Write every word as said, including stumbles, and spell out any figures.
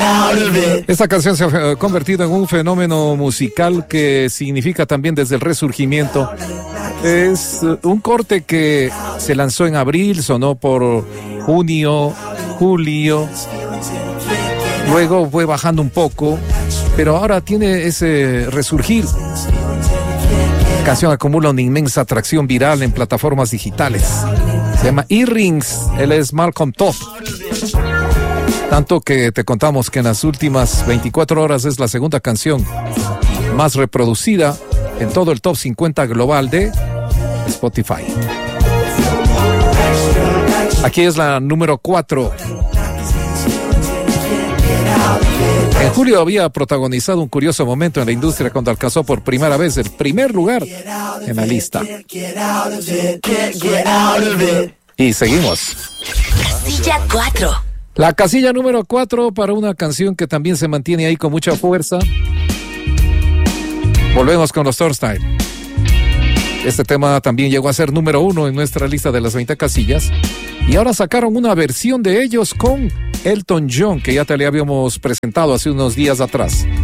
Esta canción se ha convertido en un fenómeno musical que significa también desde el resurgimiento. Es un corte que se lanzó en abril, sonó por junio, julio, luego fue bajando un poco, pero ahora tiene ese resurgir. La canción acumula una inmensa atracción viral en plataformas digitales. Se llama Earrings, él es Malcolm Todd. Tanto que te contamos que en las últimas veinticuatro horas es la segunda canción más reproducida en todo el top cincuenta global de Spotify. Aquí es la número cuatro. En julio había protagonizado un curioso momento en la industria cuando alcanzó por primera vez el primer lugar en la lista. Y seguimos. Casilla cuatro. La casilla número cuatro para una canción que también se mantiene ahí con mucha fuerza. Volvemos con los Thornstein. Este tema también llegó a ser número uno en nuestra lista de las veinte casillas. Y ahora sacaron una versión de ellos con Elton John, que ya te le habíamos presentado hace unos días atrás.